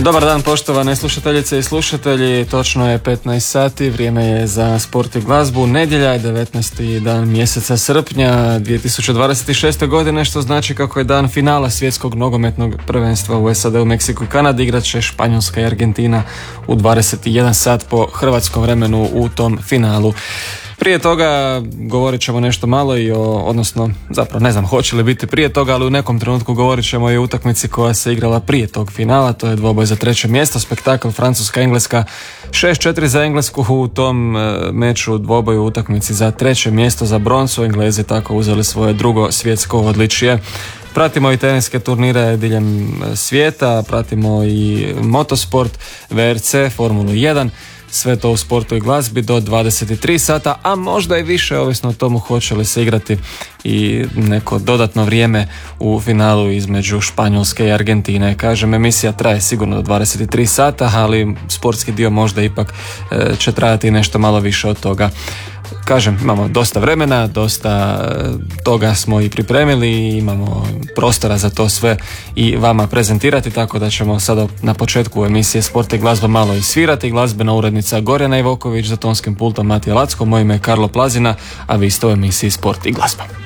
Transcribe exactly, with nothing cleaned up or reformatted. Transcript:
Dobar dan poštovane slušateljice i slušatelji, točno je petnaest sati, vrijeme je za sport i glazbu, nedjelja je devetnaesti dan mjeseca srpnja dvije tisuće dvadeset šeste. godine, što znači kako je dan finala svjetskog nogometnog prvenstva u S A D-u, Meksiku i Kanadi. Igrat će Španjolska i Argentina u dvadeset jedan sat po hrvatskom vremenu u tom finalu. Prije toga govorit ćemo nešto malo i o, odnosno zapravo ne znam hoće li biti prije toga, ali u nekom trenutku govorit ćemo i o utakmici koja se igrala prije tog finala, to je dvoboj za treće mjesto, spektakl Francuska-Engleska, šest četiri za Englesku u tom e, meču, dvoboju, utakmici za treće mjesto, za broncu. Englezi tako uzeli svoje drugo svjetsko odličje. Pratimo i teniske turnire diljem svijeta, pratimo i motosport, V R C, Formulu jedan, sve to u sportu i glazbi do dvadeset tri sata, a možda i više, ovisno o tomu hoće li se igrati i neko dodatno vrijeme u finalu između Španjolske i Argentine. Kažem, emisija traje sigurno do dvadeset tri sata, ali sportski dio možda ipak e, će trajati nešto malo više od toga. Kažem, imamo dosta vremena, dosta toga smo i pripremili, imamo prostora za to sve i vama prezentirati, tako da ćemo sada na početku emisije Sport i glazba malo i svirati. Glazbena urednica Gorjana Ivoković, za tonskim pultom Matija Lacko, moje ime je Karlo Plazina, a vi ste u emisiji Sport i glazba.